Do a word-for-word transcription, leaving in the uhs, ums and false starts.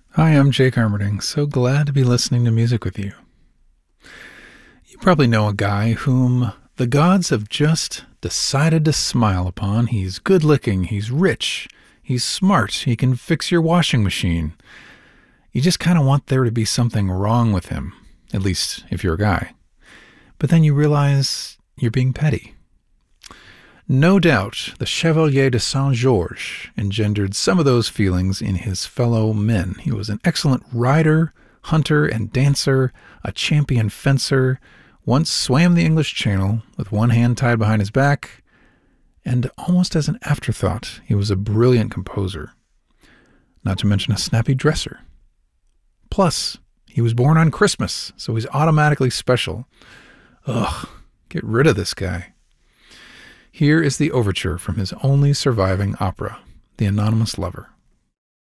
Hi, I'm Jake Armerding. So glad to be listening to music with you. You probably know a guy whom the gods have just decided to smile upon. He's good-looking, he's rich, he's smart, he can fix your washing machine. You just kind of want there to be something wrong with him, at least if you're a guy. But then you realize you're being petty. No doubt, the Chevalier de Saint-Georges engendered some of those feelings in his fellow men. He was an excellent rider, hunter, and dancer, a champion fencer, once swam the English Channel with one hand tied behind his back, and almost as an afterthought, he was a brilliant composer, not to mention a snappy dresser. Plus, he was born on Christmas, so he's automatically special. Ugh, get rid of this guy. Here is the overture from his only surviving opera, The Anonymous Lover.